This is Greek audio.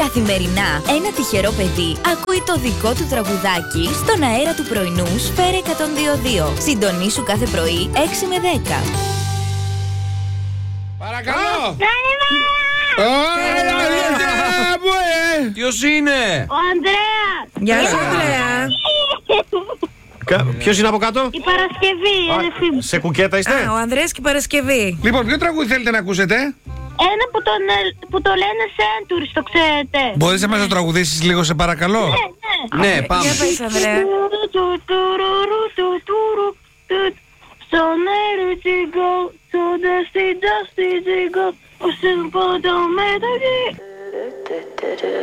Καθημερινά, ένα τυχερό παιδί ακούει το δικό του τραγουδάκι στον αέρα του πρωινού Σφαίρα 102.2. Συντονίσου κάθε πρωί 6 με 10. Παρακαλώ! Ποιος είναι? Ο Ανδρέας! Γεια σου, Ανδρέα. Ποιος είναι από κάτω? Η Παρασκευή, η αδερφή μου. Σε κουκέτα είστε? Ο Ανδρέας και η Παρασκευή. Λοιπόν, ποιο τραγούδι θέλετε να ακούσετε? Ένα που το λένε Centuries, το ξέρετε. Μπορείς να μας το τραγουδήσεις λίγο, σε παρακαλώ? Ναι, πάμε. Για πες, Ανδρέα. So near to go, so dusty to go.